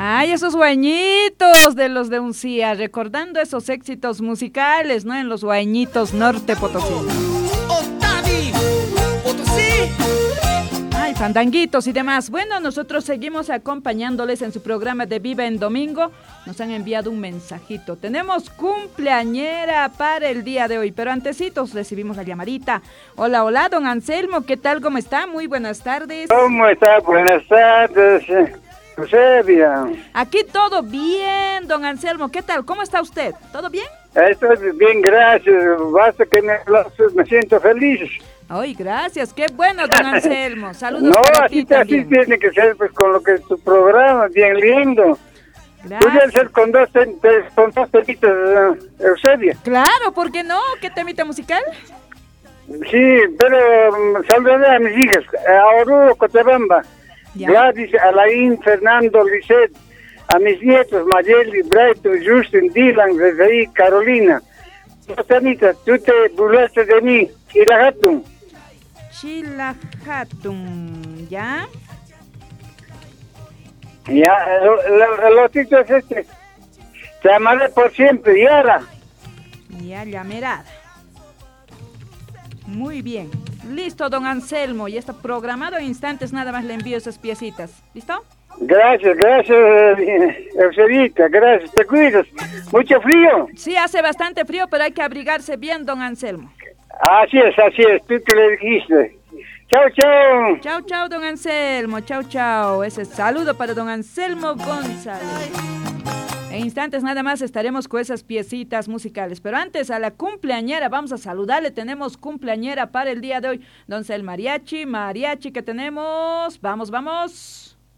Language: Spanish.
Ay, esos guañitos de los de Uncía, recordando esos éxitos musicales, ¿no? En los guañitos norte potosinos. Ay, fandanguitos y demás. Bueno, nosotros seguimos acompañándoles en su programa de Viva en Domingo. Nos han enviado un mensajito. Tenemos cumpleañera para el día de hoy, pero antecitos recibimos la llamadita. Hola, hola, don Anselmo, ¿qué tal? ¿Cómo está? Muy buenas tardes. ¿Cómo está? Buenas tardes, Eusebia. Aquí todo bien, don Anselmo. ¿Qué tal? ¿Cómo está usted? ¿Todo bien? Estoy bien, gracias. Basta que me hablas, me siento feliz. Ay, gracias. Qué bueno, don Anselmo. Saludos no, para ti también. Así tiene que ser, pues, con lo que es tu programa, bien lindo. Podría ser con dos temitas, Eusebia. Claro, ¿por qué no? ¿Qué temita musical? Sí, pero saludaré a mis hijas, a Oruro, Cochabamba, Gladys, Alain, Fernando, Lisette, a mis nietos, Mayeli, Brighton, Justin, Dylan, Rezaí, Carolina. Rosanita, tú te burlaste de mí, Chilajatun. Chilajatun, ¿ya? Ya, el otito es este. Te amaré por siempre, Yara. Ya, llamerada. Muy bien. Listo, don Anselmo. Ya está programado. En instantes nada más le envío esas piecitas. ¿Listo? Gracias, Eusebita, gracias. Te cuidas. ¿Mucho frío? Sí, hace bastante frío, pero hay que abrigarse bien, don Anselmo. Así es, tú que le dijiste. Chao, chao. Chao, chao, don Anselmo. Chao, chao. Ese saludo para don Anselmo González. En instantes nada más estaremos con esas piecitas musicales. Pero antes, a la cumpleañera, vamos a saludarle. Tenemos cumpleañera para el día de hoy. Don Cel Mariachi que tenemos. Vamos.